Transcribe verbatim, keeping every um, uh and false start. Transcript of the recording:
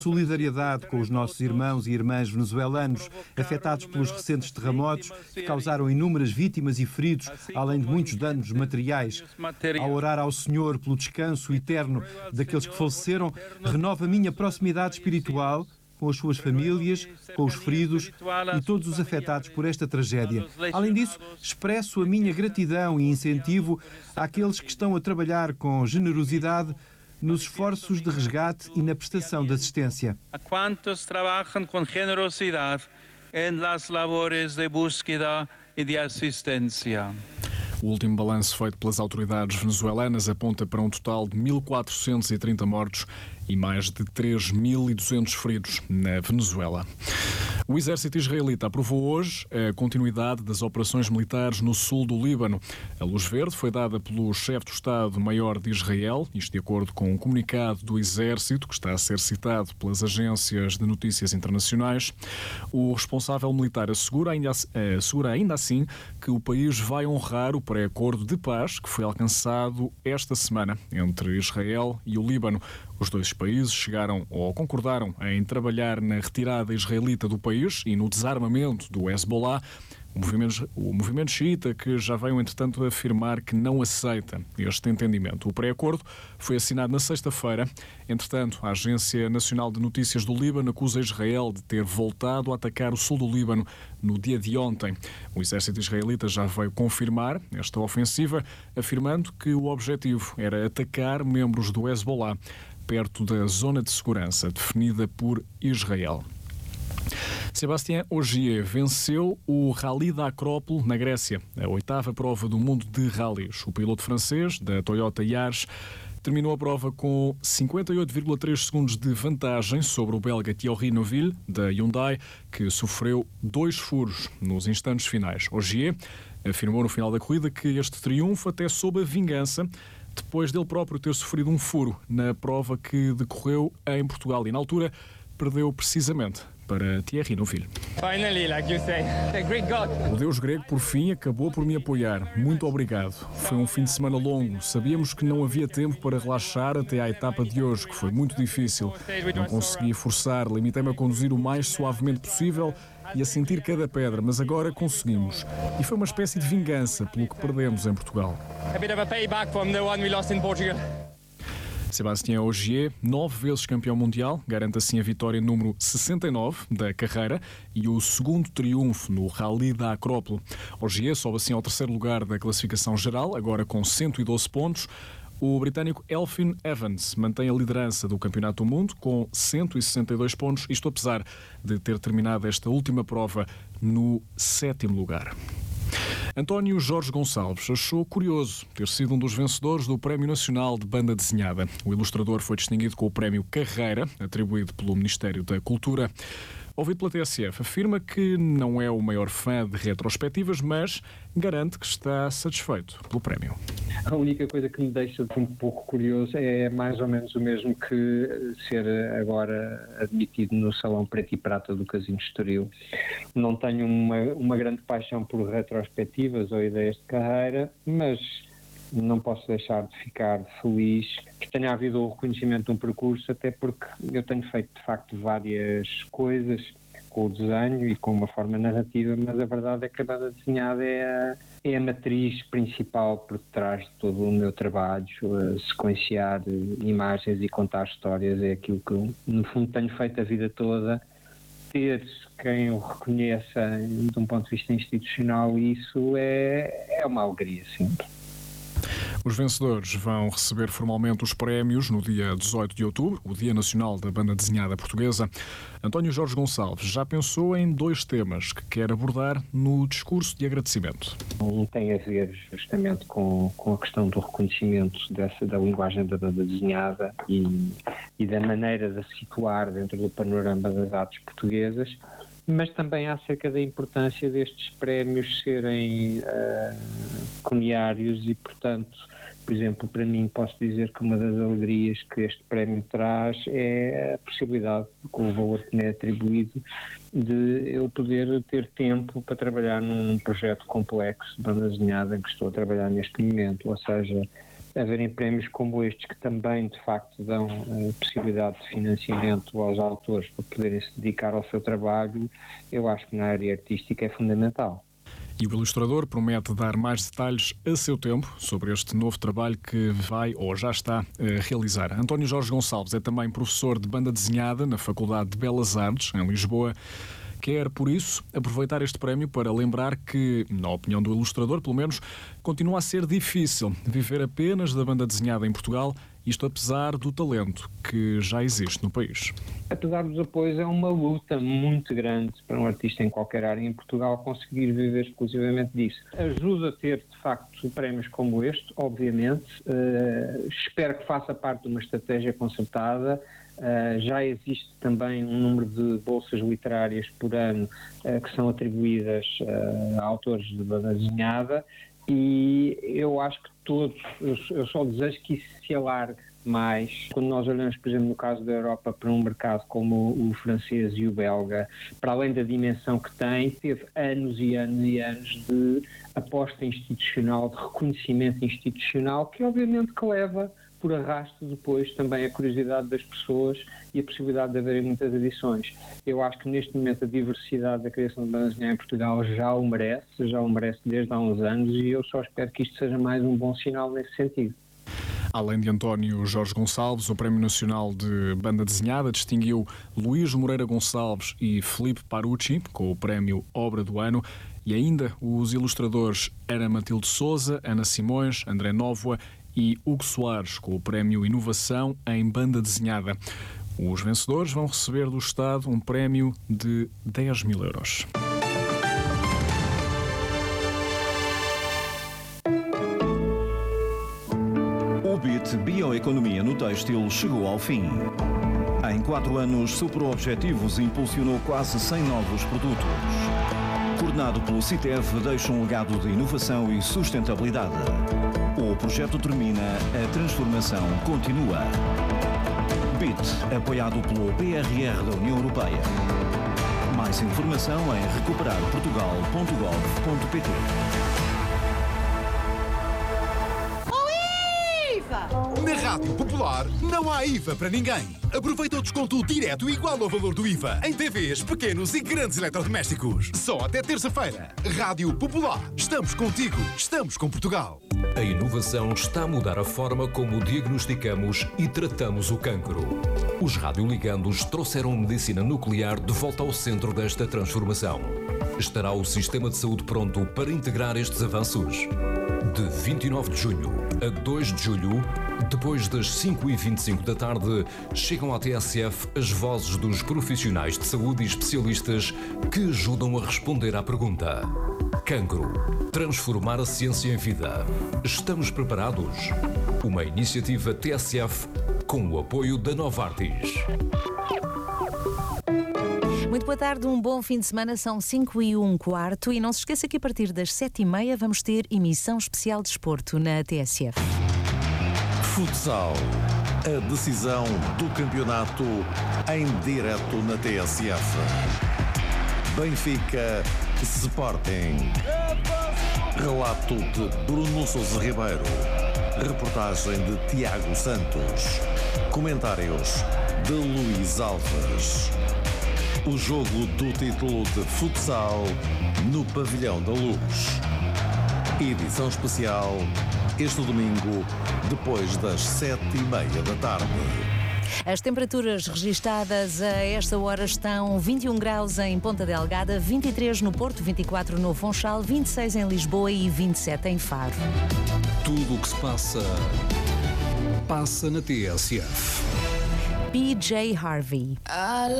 solidariedade com os nossos irmãos e irmãs venezuelanos afetados pelos recentes terremotos que causaram inúmeras vítimas e feridos, além de muitos danos materiais. Ao orar ao Senhor pelo descanso eterno daqueles que faleceram, renovo a minha proximidade espiritual com as suas famílias, com os feridos e todos os afetados por esta tragédia. Além disso, expresso a minha gratidão e incentivo àqueles que estão a trabalhar com generosidade nos esforços de resgate e na prestação de assistência. A quantos trabalham com generosidade nas labores de búsqueda e de assistência. O último balanço feito pelas autoridades venezuelanas aponta para um total de mil quatrocentos e trinta mortos e mais de três mil e duzentos feridos na Venezuela. O exército israelita aprovou hoje a continuidade das operações militares no sul do Líbano. A luz verde foi dada pelo chefe do Estado-Maior de Israel, isto de acordo com um comunicado do exército, que está a ser citado pelas agências de notícias internacionais. O responsável militar assegura ainda, assegura ainda assim que o país vai honrar o pré-acordo de paz que foi alcançado esta semana entre Israel e o Líbano. Os dois países chegaram ou concordaram em trabalhar na retirada israelita do país e no desarmamento do Hezbollah, o movimento, o movimento xiita que já veio, entretanto, afirmar que não aceita este entendimento. O pré-acordo foi assinado na sexta-feira. Entretanto, a Agência Nacional de Notícias do Líbano acusa Israel de ter voltado a atacar o sul do Líbano no dia de ontem. O exército israelita já veio confirmar esta ofensiva, afirmando que o objetivo era atacar membros do Hezbollah perto da zona de segurança definida por Israel. Sébastien Ogier venceu o Rally da Acrópole na Grécia, a oitava prova do mundo de rallies. O piloto francês da Toyota Yaris terminou a prova com cinquenta e oito vírgula três segundos de vantagem sobre o belga Thierry Neuville, da Hyundai, que sofreu dois furos nos instantes finais. Ogier afirmou no final da corrida que este triunfo até soube a vingança depois dele próprio ter sofrido um furo na prova que decorreu em Portugal e, na altura, perdeu precisamente para Thierry Neuville. Finally, like you say, the Greek God. O Deus grego, por fim, acabou por me apoiar. Muito obrigado. Foi um fim de semana longo. Sabíamos que não havia tempo para relaxar até à etapa de hoje, que foi muito difícil. Não consegui forçar, limitei-me a conduzir o mais suavemente possível e a sentir cada pedra, mas agora conseguimos. E foi uma espécie de vingança pelo que perdemos em Portugal. A bit of a payback from the one we lost in Portugal. Sébastien Ogier, nove vezes campeão mundial, garante assim a vitória número sessenta e nove da carreira e o segundo triunfo no Rally da Acrópole. Ogier sobe assim ao terceiro lugar da classificação geral, agora com cento e doze pontos. O britânico Elfyn Evans mantém a liderança do Campeonato do Mundo com cento e sessenta e dois pontos, isto apesar de ter terminado esta última prova no sétimo lugar. António Jorge Gonçalves achou curioso ter sido um dos vencedores do Prémio Nacional de Banda Desenhada. O ilustrador foi distinguido com o Prémio Carreira, atribuído pelo Ministério da Cultura. Ouvido pela T S F, afirma que não é o maior fã de retrospectivas, mas garante que está satisfeito pelo prémio. A única coisa que me deixa um pouco curioso é mais ou menos o mesmo que ser agora admitido no Salão Preto e Prata do Casino Estoril. Não tenho uma, uma grande paixão por retrospectivas ou ideias de carreira, mas não posso deixar de ficar feliz que tenha havido o reconhecimento de um percurso, até porque eu tenho feito de facto várias coisas com o desenho e com uma forma narrativa, mas a verdade é que a banda desenhada é a, é a matriz principal por trás de todo o meu trabalho. A sequenciar imagens e contar histórias é aquilo que eu, no fundo, tenho feito a vida toda. Ter quem o reconheça de um ponto de vista institucional, isso é, é uma alegria sempre. Os vencedores vão receber formalmente os prémios no dia dezoito de outubro, o Dia Nacional da Banda Desenhada Portuguesa. António Jorge Gonçalves já pensou em dois temas que quer abordar no discurso de agradecimento. Um tem a ver justamente com, com a questão do reconhecimento dessa, da linguagem da banda desenhada e, e da maneira de se situar dentro do panorama das artes portuguesas, mas também acerca da importância destes prémios serem uh, pecuniários e, portanto, por exemplo, para mim posso dizer que uma das alegrias que este prémio traz é a possibilidade, com o valor que me é atribuído, de eu poder ter tempo para trabalhar num projeto complexo de banda desenhada em que estou a trabalhar neste momento, ou seja, haverem prémios como estes que também, de facto, dão uh, possibilidade de financiamento aos autores para poderem se dedicar ao seu trabalho, eu acho que na área artística é fundamental. E o ilustrador promete dar mais detalhes a seu tempo sobre este novo trabalho que vai ou já está a realizar. António Jorge Gonçalves é também professor de banda desenhada na Faculdade de Belas Artes, em Lisboa. Quer, por isso, aproveitar este prémio para lembrar que, na opinião do ilustrador, pelo menos, continua a ser difícil viver apenas da banda desenhada em Portugal, isto apesar do talento que já existe no país. Apesar dos apoios, é uma luta muito grande para um artista em qualquer área em Portugal conseguir viver exclusivamente disso. Ajuda a ter, de facto, prémios como este, obviamente. Uh, espero que faça parte de uma estratégia concertada. Uh, já existe também um número de bolsas literárias por ano uh, que são atribuídas uh, a autores de banda desenhada, e eu acho que todos, eu, eu só desejo que isso se alargue mais. Quando nós olhamos, por exemplo, no caso da Europa, para um mercado como o francês e o belga, para além da dimensão que tem, teve anos e anos e anos de aposta institucional, de reconhecimento institucional, que obviamente que leva por arrasto depois também a curiosidade das pessoas e a possibilidade de haverem muitas edições. Eu acho que neste momento a diversidade da criação de banda desenhada em Portugal já o merece, já o merece desde há uns anos, e eu só espero que isto seja mais um bom sinal nesse sentido. Além de António Jorge Gonçalves, o Prémio Nacional de Banda Desenhada distinguiu Luís Moreira Gonçalves e Filipe Parucci com o Prémio Obra do Ano, e ainda os ilustradores Ana Matilde Souza, Ana Simões, André Nóvoa e Hugo Soares com o Prémio Inovação em Banda Desenhada. Os vencedores vão receber do Estado um prémio de dez mil euros. O B I T Bioeconomia no Têxtil chegou ao fim. Em quatro anos superou objetivos e impulsionou quase cem novos produtos. Coordenado pelo CITEV, deixa um legado de inovação e sustentabilidade. O projeto termina, a transformação continua. B I T, apoiado pelo B R R da União Europeia. Mais informação em recuperar portugal ponto gov ponto pt. Na Rádio Popular não há I V A para ninguém. Aproveita o desconto direto igual ao valor do I V A em T Vs, pequenos e grandes eletrodomésticos. Só até terça-feira. Rádio Popular. Estamos contigo. Estamos com Portugal. A inovação está a mudar a forma como diagnosticamos e tratamos o cancro. Os radioligandos trouxeram medicina nuclear de volta ao centro desta transformação. Estará o sistema de saúde pronto para integrar estes avanços? De vinte e nove de junho a dois de julho, depois das cinco e vinte e cinco da tarde, chegam à T S F as vozes dos profissionais de saúde e especialistas que ajudam a responder à pergunta: cancro, transformar a ciência em vida. Estamos preparados? Uma iniciativa T S F com o apoio da Novartis. Muito boa tarde, um bom fim de semana, são cinco e um quarto, e não se esqueça que a partir das sete e meia vamos ter emissão especial de desporto na T S F. Futsal, a decisão do campeonato em direto na T S F. Benfica Sporting. Relato de Bruno Sousa Ribeiro. Reportagem de Tiago Santos. Comentários de Luís Alves. O jogo do título de futsal no Pavilhão da Luz. Edição especial este domingo, depois das sete e meia da tarde. As temperaturas registadas a esta hora estão vinte e um graus em Ponta Delgada, vinte e três no Porto, vinte e quatro no Funchal, vinte e seis em Lisboa e vinte e sete em Faro. Tudo o que se passa, passa na T S F. P J Harvey.